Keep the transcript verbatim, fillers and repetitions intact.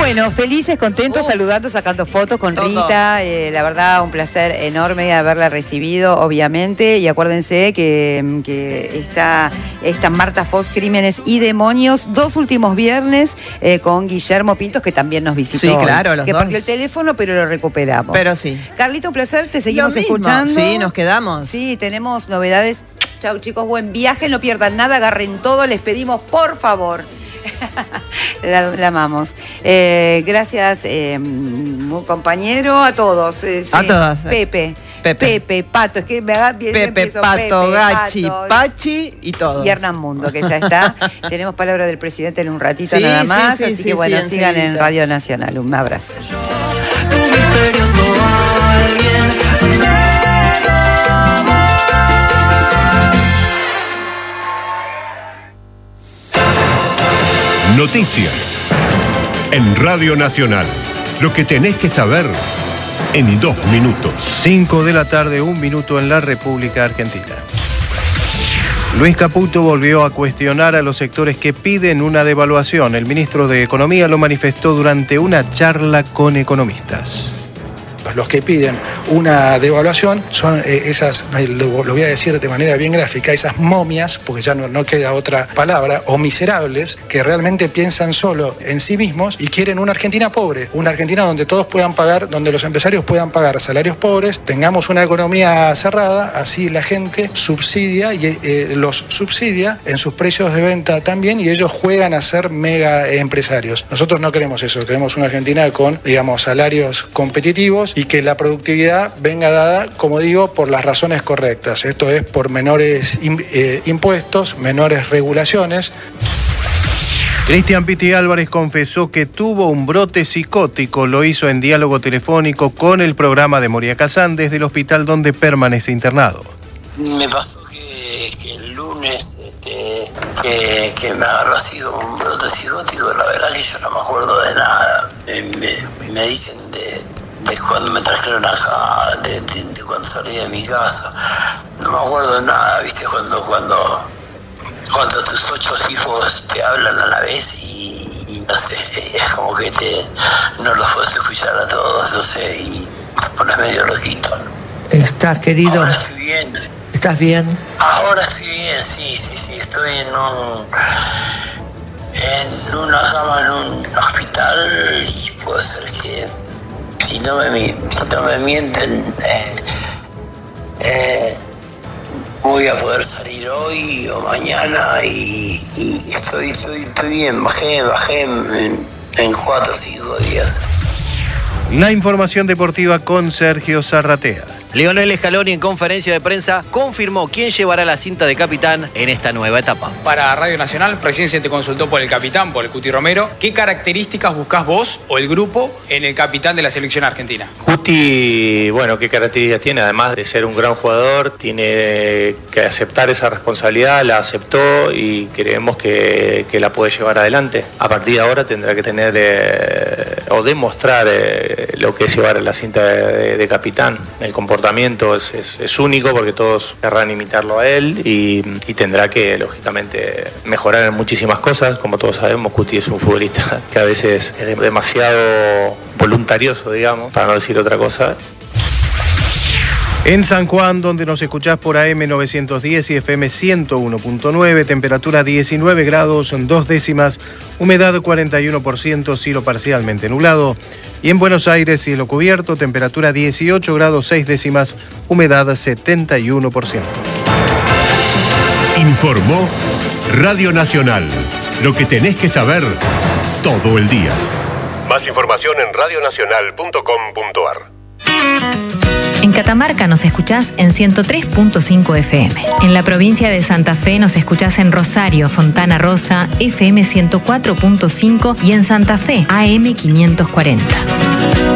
Bueno, felices, contentos, uh, saludando, sacando fotos con todo. Rita. Eh, la verdad, un placer enorme haberla recibido, obviamente. Y acuérdense que, que está, está Marta Foz, Crímenes y Demonios, dos últimos viernes eh, con Guillermo Pintos, que también nos visitó. Sí, claro, los Que dos. perdió el teléfono, pero lo recuperamos. Pero sí. Carlito, un placer, te seguimos escuchando. Sí, nos quedamos. Sí, tenemos novedades. Chau, chicos, buen viaje, no pierdan nada, agarren todo, les pedimos, por favor. La, la amamos. Eh, gracias, eh, compañero, a todos. Eh, sí. A todas. Pepe. Pepe. Pepe, Pato, es que me haga bien. Pepe, Pato, Pepe, Gachi, Pato, Pachi y todos. Y Hernán Mundo, que ya está. Tenemos palabra del presidente en un ratito sí, nada más. Sí, sí, así sí, que bueno, sí, sigan enseguida. en Radio Nacional. Un abrazo. Noticias en Radio Nacional. Lo que tenés que saber en dos minutos. Cinco de la tarde, un minuto en la República Argentina. Luis Caputo volvió a cuestionar a los sectores que piden una devaluación. El ministro de Economía lo manifestó durante una charla con economistas. Los que piden una devaluación son eh, esas, lo, lo voy a decir de manera bien gráfica, esas momias, porque ya no, no queda otra palabra, o miserables, que realmente piensan solo en sí mismos y quieren una Argentina pobre, una Argentina donde todos puedan pagar, donde los empresarios puedan pagar salarios pobres, tengamos una economía cerrada, así la gente subsidia y eh, los subsidia en sus precios de venta también, y ellos juegan a ser mega empresarios. Nosotros no queremos eso, queremos una Argentina con, digamos, salarios competitivos y que la productividad venga dada, como digo, por las razones correctas. Esto es por menores eh, impuestos, menores regulaciones. Cristian Piti Álvarez confesó que tuvo un brote psicótico. Lo hizo en diálogo telefónico con el programa de Moria Kazán desde el hospital donde permanece internado. Me pasó que, que el lunes este, que, que me agarró así como un brote psicótico. La verdad que yo no me acuerdo de nada. Me, me, me dicen de... de cuando me trajeron acá, de, de, de cuando salí de mi casa, no me acuerdo de nada, viste, cuando cuando cuando tus ocho hijos te hablan a la vez y, y no sé, es como que te no los puedes escuchar a todos, no sé, y te pones medio loquito. ¿Estás, querido? Ahora estoy bien. ¿Estás bien? Ahora estoy bien, sí, sí, sí, estoy en un en una cama en un hospital y puede ser que si no me, si no me mienten, eh, eh, voy a poder salir hoy o mañana y, y estoy, estoy, estoy bien, bajé, bajé en, en cuatro o cinco días. La información deportiva con Sergio Zarratea. Lionel Scaloni en conferencia de prensa confirmó quién llevará la cinta de capitán en esta nueva etapa. Para Radio Nacional, Presidencia te consultó por el capitán, por el Cuti Romero. ¿Qué características buscás vos o el grupo en el capitán de la selección argentina? Cuti, bueno, ¿qué características tiene? Además de ser un gran jugador, tiene que aceptar esa responsabilidad, la aceptó y creemos que, que la puede llevar adelante. A partir de ahora tendrá que tener eh, o demostrar eh, lo que es llevar la cinta de, de, de capitán, el comportamiento. Es, es, es único porque todos querrán imitarlo a él y, y tendrá que, lógicamente, mejorar en muchísimas cosas. Como todos sabemos, Cuti es un futbolista que a veces es demasiado voluntarioso, digamos, para no decir otra cosa. En San Juan, donde nos escuchás por A M novecientos diez y F M ciento uno punto nueve, temperatura diecinueve grados, dos décimas, humedad cuarenta y uno por ciento, cielo parcialmente nublado. Y en Buenos Aires, cielo cubierto, temperatura dieciocho grados, seis décimas, humedad setenta y uno por ciento. Informó Radio Nacional. Lo que tenés que saber todo el día. Más información en radio nacional punto com punto a r. En Catamarca nos escuchás en ciento tres punto cinco F M. En la provincia de Santa Fe nos escuchás en Rosario, Fontana Rosa, F M ciento cuatro punto cinco y en Santa Fe, A M quinientos cuarenta.